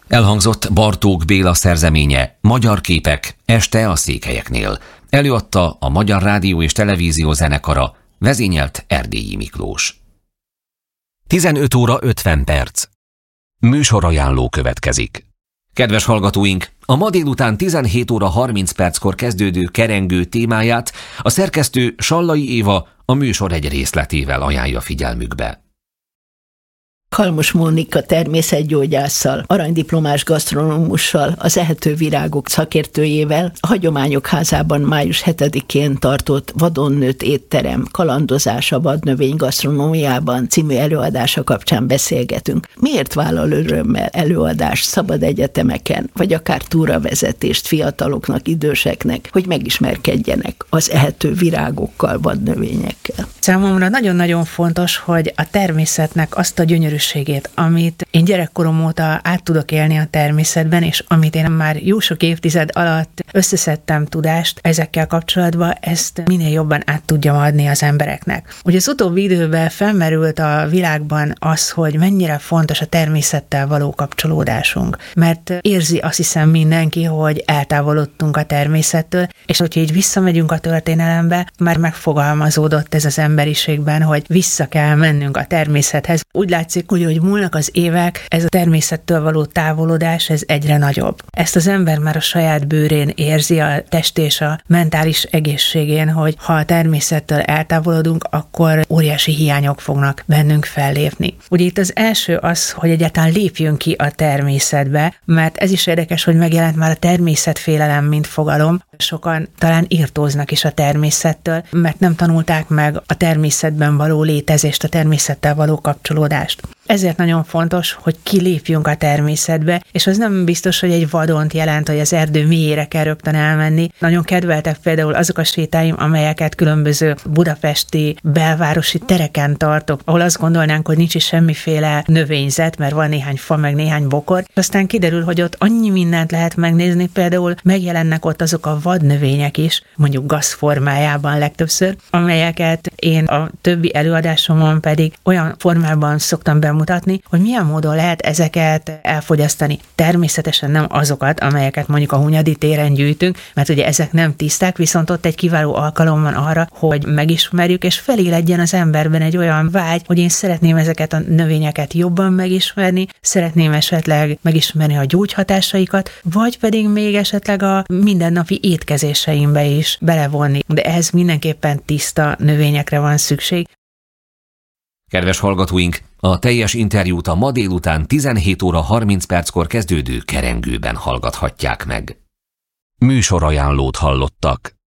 Elhangzott Bartók Béla szerzeménye Magyar képek, este a Székelyeknél. Előadta a Magyar Rádió és Televízió zenekara, vezényelt Erdélyi Miklós. 15 óra 50 perc. Műsorajánló következik. Kedves hallgatóink, a ma délután 17 óra 30 perckor kezdődő kerengő témáját a szerkesztő Sallai Éva a műsor egy részletével ajánlja figyelmükbe. Kalmos Mónika természetgyógyásszal, aranydiplomás gasztronómussal, az Ehető Virágok szakértőjével a Hagyományok Házában május 7-én tartott Vadon nőtt étterem kalandozás a vadnövény gasztronómiában című előadása kapcsán beszélgetünk. Miért vállal örömmel előadást szabad egyetemeken, vagy akár túravezetést fiataloknak, időseknek, hogy megismerkedjenek az ehető virágokkal, vadnövényekkel? Számomra nagyon-nagyon fontos, hogy a természetnek azt a gyönyörűségét, amit én gyerekkorom óta át tudok élni a természetben, és amit én már jó sok évtized alatt összeszedtem tudást ezekkel kapcsolatban, ezt minél jobban át tudjam adni az embereknek. Ugye az utóbbi időben felmerült a világban az, hogy mennyire fontos a természettel való kapcsolódásunk, mert érzi azt hiszem mindenki, hogy eltávolodtunk a természettől, és hogyha így visszamegyünk a történelembe, már megfogalmazódott ez az emberiségben, hogy vissza kell mennünk a természethez. Úgy látszik, hogy múlnak az évek, ez a természettől való távolodás, ez egyre nagyobb. Ezt az ember már a saját bőrén érzi, a test és a mentális egészségén, hogy ha a természettől eltávolodunk, akkor óriási hiányok fognak bennünk fellépni. Ugye itt az első az, hogy egyáltalán lépjünk ki a természetbe, mert ez is érdekes, hogy megjelent már a természetfélelem, mint fogalom. Sokan talán irtóznak is a természettől, mert nem tanulták meg a természetben való létezést, a természettel való kapcsolódást. Ezért nagyon fontos, hogy kilépjünk a természetbe, és az nem biztos, hogy egy vadont jelent, hogy az erdő mélyére kell rögtön elmenni. Nagyon kedveltek például azok a sétáim, amelyeket különböző budapesti belvárosi tereken tartok, ahol azt gondolnánk, hogy nincs is semmiféle növényzet, mert van néhány fa, meg néhány bokor. Aztán kiderül, hogy ott annyi mindent lehet megnézni, például megjelennek ott azok a vadnövények is, mondjuk gazformájában legtöbbször, amelyeket én a többi előadásomon pedig olyan formában szoktam bemutatni, hogy milyen módon lehet ezeket elfogyasztani. Természetesen nem azokat, amelyeket mondjuk a Hunyadi téren gyűjtünk, mert ugye ezek nem tiszták, viszont ott egy kiváló alkalom van arra, hogy megismerjük, és feléledjen az emberben egy olyan vágy, hogy én szeretném ezeket a növényeket jobban megismerni, szeretném esetleg megismerni a gyógyhatásaikat, vagy pedig még esetleg a mindennapi étkezéseimbe is belevonni. De ehhez mindenképpen tiszta növényekre van szükség. Kedves hallgatóink, a teljes interjút a ma délután 17 óra 30 perckor kezdődő kerengőben hallgathatják meg. Műsorajánlót hallottak.